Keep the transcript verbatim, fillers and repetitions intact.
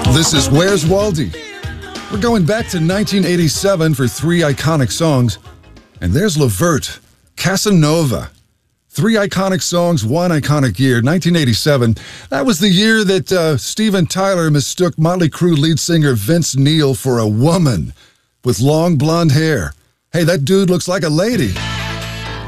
This is Where's Waldy? We're going back to nineteen eighty-seven for three iconic songs. And there's Levert, Casanova. Three iconic songs, one iconic year, nineteen eighty-seven. That was the year that uh, Steven Tyler mistook Motley Crue lead singer Vince Neil for a woman with long blonde hair. Hey, that dude looks like a lady.